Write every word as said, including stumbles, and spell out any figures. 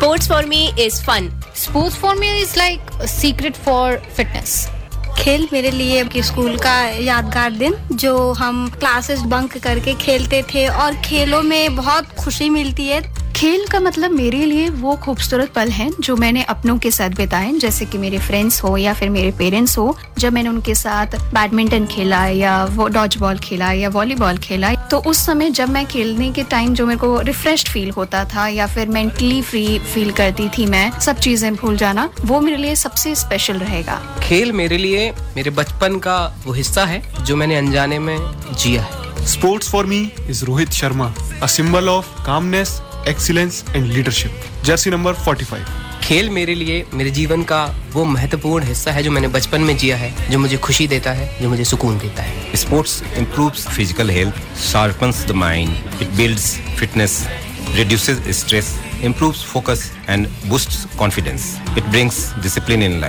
Sports for me is fun. Sports for me is like a secret for fitness. खेल मेरे लिए कि school का यादगार दिन जो हम क्लासेस बंक करके खेलते थे और खेलों में बहुत खुशी मिलती है। खेल का मतलब मेरे लिए वो खूबसूरत पल हैं जो मैंने अपनों के साथ बिताए, जैसे कि मेरे फ्रेंड्स हो या फिर मेरे पेरेंट्स हो, जब मैंने उनके साथ बैडमिंटन खेला या वो डॉज बॉल खेला या वॉलीबॉल खेला, तो उस समय जब मैं खेलने के टाइम जो मेरे को रिफ्रेश्ड फील होता था या फिर मेंटली फ्री फील करती थी, मैं सब चीजें भूल जाना, वो मेरे लिए सबसे स्पेशल रहेगा। खेल मेरे लिए मेरे बचपन का वो हिस्सा है जो मैंने अनजाने में जिया है। Sports for me is Rohit Sharma, a symbol of calmness, excellence and leadership. Jersey number forty-five. खेल मेरे लिए मेरे जीवन का वो महत्वपूर्ण हिस्सा है जो मैंने बचपन में जिया है, जो मुझे खुशी देता है, जो मुझे सुकून देता है। Sports improves physical health, sharpens the mind, it builds fitness, reduces stress, improves focus and boosts confidence. It brings discipline in life.